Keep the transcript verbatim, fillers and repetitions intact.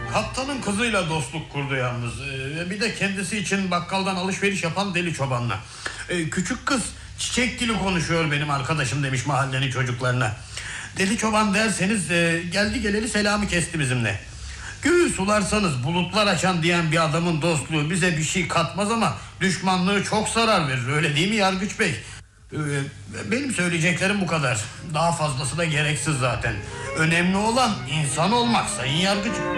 Kaptanın kızıyla dostluk kurdu yalnız. Ee, bir de kendisi için bakkaldan alışveriş yapan deli çobanla. Ee, küçük kız çiçek dili konuşuyor benim arkadaşım demiş mahallenin çocuklarına. Deli çoban derseniz e, geldi geleli selamı kesti bizimle. Göğü sularsanız bulutlar açan diyen bir adamın dostluğu bize bir şey katmaz ama düşmanlığı çok zarar verir, öyle değil mi Yargıç Bey? Ee, benim söyleyeceklerim bu kadar. Daha fazlası da gereksiz zaten. Önemli olan insan olmak Sayın Yargıç.